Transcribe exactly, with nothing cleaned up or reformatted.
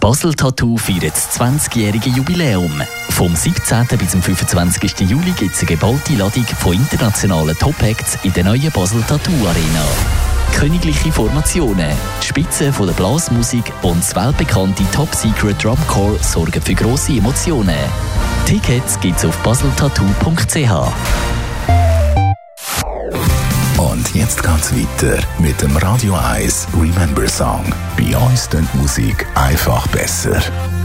Basel Tattoo feiert das zwanzigjährige Jubiläum. Vom siebzehnten bis zum fünfundzwanzigsten Juli gibt es eine geballte Ladung von internationalen Top-Acts in der neuen Basel Tattoo Arena. Königliche Formationen, die Spitze von der Blasmusik und das weltbekannte Top Secret Drum Corps sorgen für grosse Emotionen. Tickets gibt's auf baseltattoo punkt c h. Und jetzt geht's weiter mit dem Radio eins Remember Song. Bei uns klingt die Musik einfach besser.